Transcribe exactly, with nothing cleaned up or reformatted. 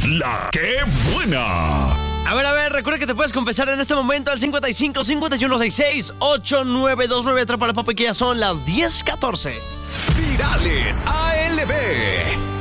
La que buena. A ver, a ver, recuerda que te puedes confesar en este momento al cincuenta y cinco, cincuenta y uno, sesenta y seis, ochenta y nueve veintinueve. Atrapa la Papa, que ya son las diez catorce. Virales A L B.